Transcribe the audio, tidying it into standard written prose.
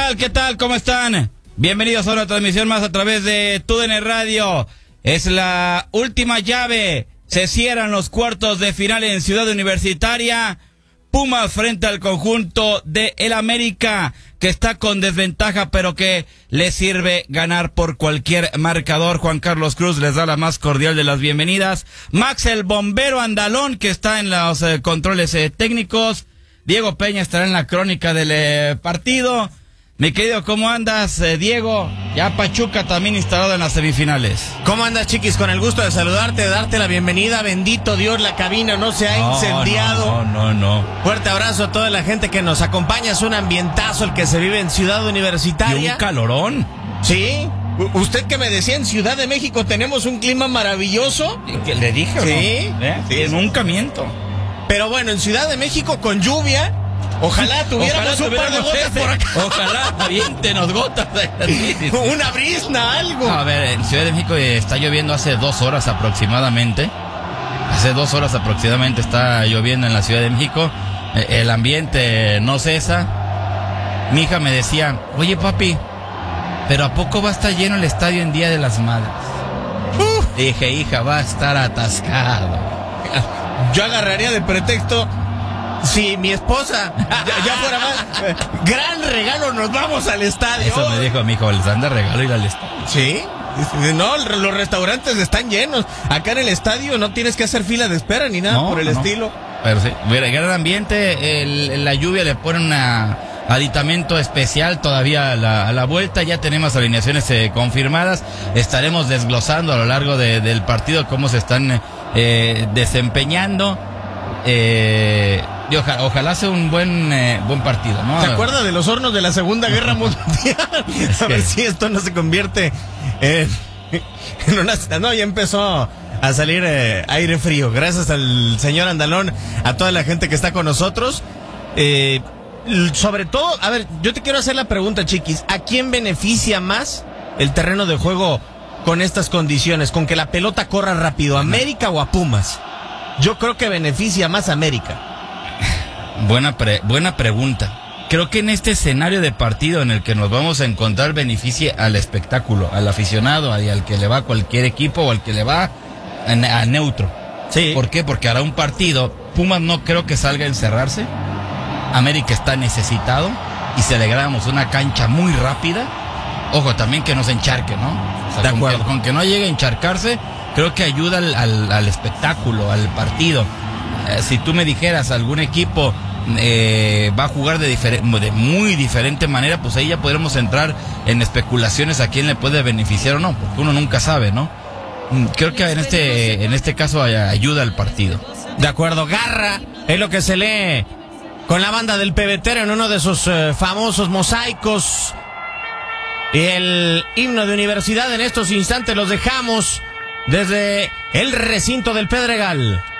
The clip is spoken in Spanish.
tal? ¿Qué tal? ¿Cómo están? Bienvenidos a una transmisión más a través de TUDN Radio. Es la última llave. Se cierran los cuartos de final en Ciudad Universitaria. Pumas frente al conjunto de el América, que está con desventaja, pero que le sirve ganar por cualquier marcador. Juan Carlos Cruz les da la más cordial de las bienvenidas. Max el Bombero Andalón, que está en los controles técnicos. Diego Peña estará en la crónica del partido. Mi querido, ¿cómo andas, Diego? Ya Pachuca también instalado en las semifinales. ¿Cómo andas, chiquis? Con el gusto de saludarte, de darte la bienvenida. Bendito Dios, la cabina no se ha incendiado. No. Fuerte abrazo a toda la gente que nos acompaña. Es un ambientazo el que se vive en Ciudad Universitaria. Y un calorón. Sí. Usted que me decía, en Ciudad de México tenemos un clima maravilloso. ¿Qué le dije o sí, no? Sí, nunca miento. Pero bueno, en Ciudad de México con lluvia. Ojalá tuviéramos un par de gotas por acá. Ojalá aviéntenos gotas. Una brisna, algo. A ver, en Ciudad de México está lloviendo hace 2 horas aproximadamente. Hace 2 horas aproximadamente está lloviendo en la Ciudad de México. El ambiente no cesa. Mi hija me decía, oye papi, ¿pero a poco va a estar lleno el estadio en Día de las Madres? Dije, hija, va a estar atascado. Yo agarraría de pretexto, si mi esposa ya fuera más, gran regalo, nos vamos al estadio. Eso me dijo mi hijo, les dan de regalo ir al estadio. Sí, no, los restaurantes están llenos. Acá en el estadio no tienes que hacer fila de espera ni nada por el estilo. Pero sí, mira, gran ambiente, la lluvia le pone un aditamento especial todavía a la vuelta. Ya tenemos alineaciones confirmadas. Estaremos desglosando a lo largo del partido cómo se están desempeñando. Y ojalá sea un buen partido, ¿no? ¿Se acuerda de los hornos de la Segunda Guerra Mundial? A ver si esto no se convierte en una... No, ya empezó a salir aire frío. Gracias al señor Andalón, a toda la gente que está con nosotros. Sobre todo, a ver, yo te quiero hacer la pregunta, chiquis. ¿A quién beneficia más el terreno de juego con estas condiciones? ¿Con que la pelota corra rápido? ¿A América o a Pumas? Yo creo que beneficia más a América. Buena pregunta. Creo que en este escenario de partido en el que nos vamos a encontrar beneficia al espectáculo, al aficionado, al que le va a cualquier equipo o al que le va a neutro. Sí. ¿Por qué? Porque hará un partido. Pumas no creo que salga a encerrarse. América está necesitado y celebramos una cancha muy rápida. Ojo, también que no se encharque, ¿no? O sea, con que no llegue a encharcarse, creo que ayuda al espectáculo, al partido. Si tú me dijeras, algún equipo va a jugar de muy diferente manera, pues ahí ya podremos entrar en especulaciones a quién le puede beneficiar o no, porque uno nunca sabe, ¿no? Creo que en este caso ayuda al partido. De acuerdo, garra es lo que se lee con la banda del pebetero en uno de sus famosos mosaicos. Y el himno de Universidad en estos instantes los dejamos desde el recinto del Pedregal.